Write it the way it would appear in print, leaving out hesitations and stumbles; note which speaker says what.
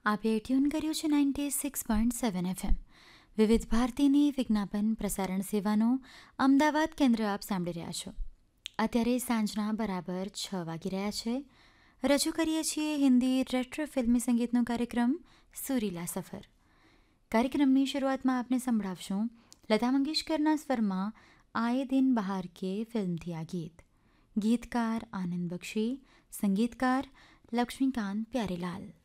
Speaker 1: આપે ટ્યુન કર્યું છે 96.7 FM. વિવિધ ભારતીની વિજ્ઞાપન પ્રસારણ સેવાનો અમદાવાદ કેન્દ્ર આપ સાંભળી રહ્યા છો. અત્યારે સાંજના બરાબર 6 વાગી રહ્યા છે. રજૂ કરીએ છીએ હિન્દી રેટ્રો ફિલ્મી સંગીતનો કાર્યક્રમ સુરીલા સફર. કાર્યક્રમની શરૂઆતમાં આપને સંભળાવશું લતા મંગેશકરના સ્વરમાં આયે દિન બહાર કે ફિલ્મથી આ ગીત. ગીતકાર આનંદ બક્ષી, સંગીતકાર લક્ષ્મીકાંત પ્યારેલાલ.